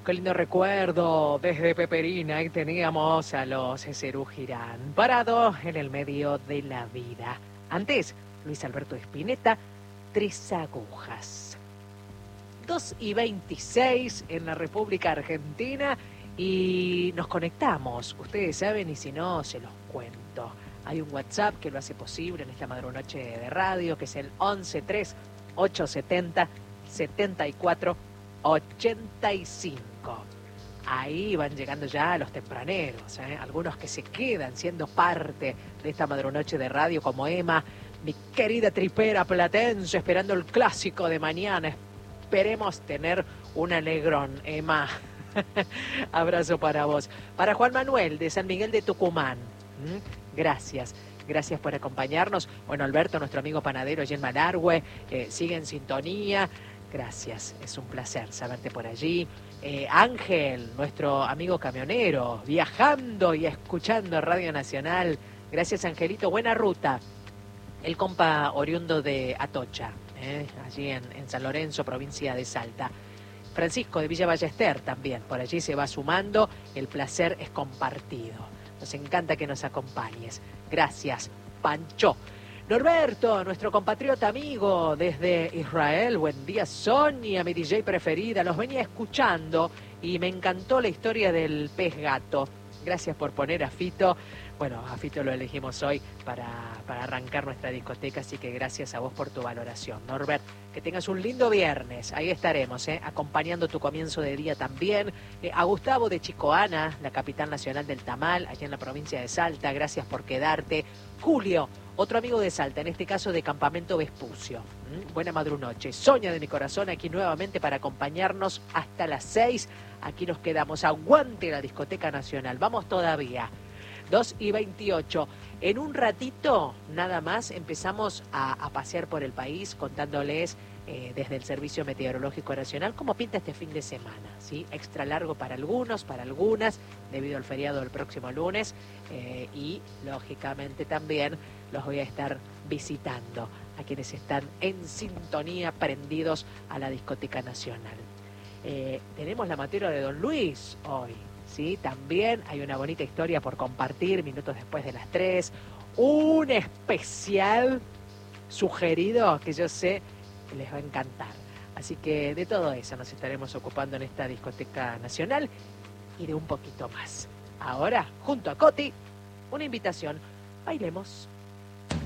qué lindo recuerdo. Desde Peperina ahí teníamos a los Serú Girán, parados en el medio de la vida. Antes, Luis Alberto Spinetta, Tres Agujas. 2:26 en la República Argentina y nos conectamos. Ustedes saben, y si no, se los cuento. Hay un WhatsApp que lo hace posible en esta madrunoche de radio, que es el 1138707485. Ahí van llegando ya los tempraneros, algunos que se quedan siendo parte de esta madrunoche de radio, como Emma, mi querida tripera platense, esperando el clásico de mañana. Esperemos tener un alegrón, Emma. Abrazo para vos. Para Juan Manuel, de San Miguel de Tucumán. Gracias. Gracias por acompañarnos. Bueno, Alberto, nuestro amigo panadero allí en Malargüe, sigue en sintonía. Gracias, es un placer saberte por allí. Ángel, nuestro amigo camionero, viajando y escuchando Radio Nacional. Gracias, Angelito, buena ruta. El compa oriundo de Atocha, allí en San Lorenzo, provincia de Salta. Francisco de Villa Ballester también, por allí se va sumando. El placer es compartido. Nos encanta que nos acompañes. Gracias, Pancho. Norberto, nuestro compatriota amigo desde Israel. Buen día, Sonia, mi DJ preferida. Los venía escuchando y me encantó la historia del pez gato. Gracias por poner a Fito. Bueno, a Fito lo elegimos hoy para arrancar nuestra discoteca, así que gracias a vos por tu valoración. Norbert, que tengas un lindo viernes. Ahí estaremos, acompañando tu comienzo de día también. A Gustavo de Chicoana, la capital nacional del tamal, allá en la provincia de Salta. Gracias por quedarte. Julio, otro amigo de Salta, en este caso de Campamento Vespucio. Buena madrunoche. Sonia de mi corazón aquí nuevamente para acompañarnos hasta las 6. Aquí nos quedamos. Aguante la discoteca nacional. Vamos todavía. 2:28. En un ratito, nada más, empezamos a pasear por el país contándoles desde el Servicio Meteorológico Nacional cómo pinta este fin de semana, ¿sí? Extra largo para algunos, para algunas, debido al feriado del próximo lunes. Y, lógicamente, también los voy a estar visitando a quienes están en sintonía, prendidos a la discoteca nacional. Tenemos la materia de Don Luis hoy. Sí, también hay una bonita historia por compartir minutos después de las 3. Un especial sugerido que yo sé que les va a encantar. Así que de todo eso nos estaremos ocupando en esta discoteca nacional y de un poquito más. Ahora, junto a Coti, una invitación. Bailemos.